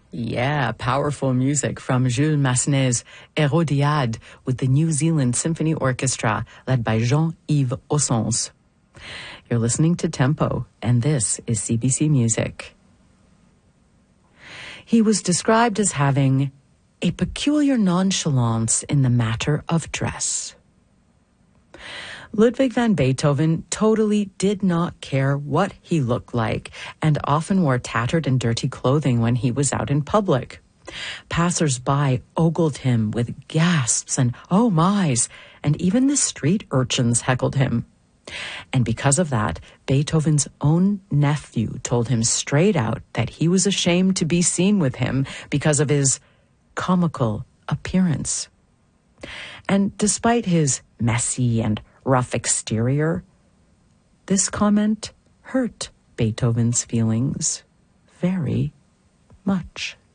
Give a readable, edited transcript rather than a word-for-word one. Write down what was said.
Yeah, powerful music from Jules Massenet's Hérodiade with the New Zealand Symphony Orchestra led by Jean-Yves Ossons. You're listening to Tempo, and this is CBC Music. He was described as having a peculiar nonchalance in the matter of dress. Ludwig van Beethoven totally did not care what he looked like and often wore tattered and dirty clothing when he was out in public. Passers-by ogled him with gasps and oh my's, and even the street urchins heckled him. And because of that, Beethoven's own nephew told him straight out that he was ashamed to be seen with him because of his comical appearance. And despite his messy and rough exterior, this comment hurt Beethoven's feelings very much.